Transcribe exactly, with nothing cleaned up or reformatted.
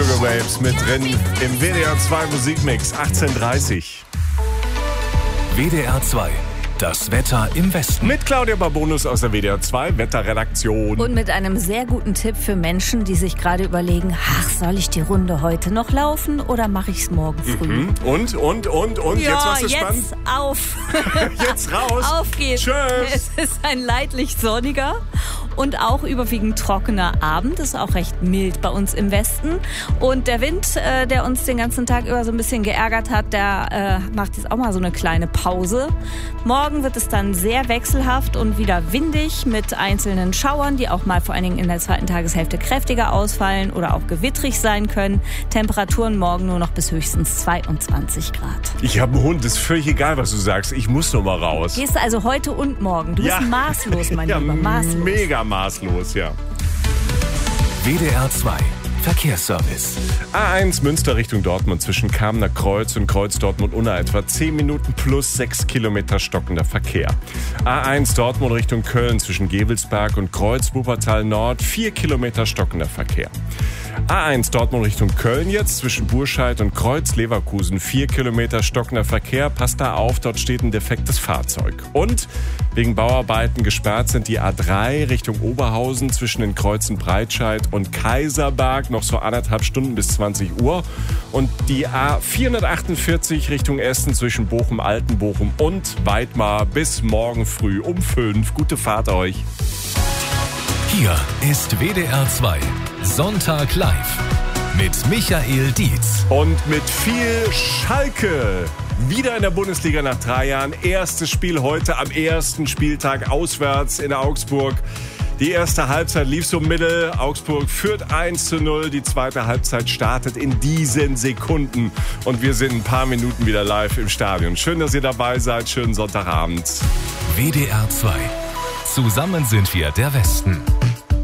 Sugar Waves mit drin im W D R zwei Musikmix achtzehn Uhr dreißig. W D R zwei, das Wetter im Westen. Mit Claudia Babonus aus der W D R zwei Wetterredaktion. Und mit einem sehr guten Tipp für Menschen, die sich gerade überlegen, ach, soll ich die Runde heute noch laufen oder mache ich es morgen früh? Mhm. Und, und, und, und, ja, jetzt was ist jetzt spannend? auf. Jetzt raus. Auf geht's. Tschüss. Es ist ein leidlich sonniger und auch überwiegend trockener Abend. Ist auch recht mild bei uns im Westen. Und der Wind, äh, der uns den ganzen Tag über so ein bisschen geärgert hat, der äh, macht jetzt auch mal so eine kleine Pause. Morgen wird es dann sehr wechselhaft und wieder windig mit einzelnen Schauern, die auch mal vor allen Dingen in der zweiten Tageshälfte kräftiger ausfallen oder auch gewittrig sein können. Temperaturen morgen nur noch bis höchstens zweiundzwanzig Grad. Ich habe einen Hund, ist völlig egal, was du sagst. Ich muss noch mal raus. Gehst du also heute und morgen? Du Ja. bist maßlos, mein Ja, Lieber, maßlos. mega maßlos, ja. W D R zwei, Verkehrsservice. A eins Münster Richtung Dortmund zwischen Kamener Kreuz und Kreuz Dortmund-Unna etwa zehn Minuten plus sechs Kilometer stockender Verkehr. A eins Dortmund Richtung Köln zwischen Gevelsberg und Kreuz Wuppertal Nord vier Kilometer stockender Verkehr. A eins Dortmund Richtung Köln jetzt zwischen Burscheid und Kreuz Leverkusen vier Kilometer stockender Verkehr. Passt da auf, dort steht ein defektes Fahrzeug. Und wegen Bauarbeiten gesperrt sind die A drei Richtung Oberhausen zwischen den Kreuzen Breitscheid und Kaiserberg noch so anderthalb Stunden bis zwanzig Uhr. Und die A vierhundertachtundvierzig Richtung Essen zwischen Bochum, Altenbochum und Weidmar bis morgen früh um fünf. Gute Fahrt euch. Hier ist W D R zwei, Sonntag live mit Michael Dietz. Und mit viel Schalke. Wieder in der Bundesliga nach drei Jahren. Erstes Spiel heute am ersten Spieltag auswärts in Augsburg. Die erste Halbzeit lief so mittel. Augsburg führt eins zu null. Die zweite Halbzeit startet in diesen Sekunden. Und wir sind ein paar Minuten wieder live im Stadion. Schön, dass ihr dabei seid. Schönen Sonntagabend. W D R zwei. Zusammen sind wir der Westen.